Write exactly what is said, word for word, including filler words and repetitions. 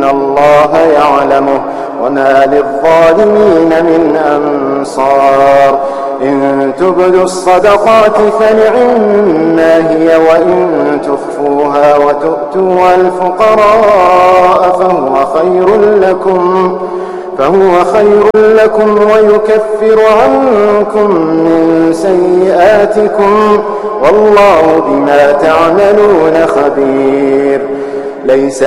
إن الله يعلمه وما للظالمين من أنصار إن تبدوا الصدقات فنعما هي وإن تخفوها وتؤتوها الفقراء فهو خير لكم فهو خير لكم ويكفر عنكم من سيئاتكم والله بما تعملون خبير. ليس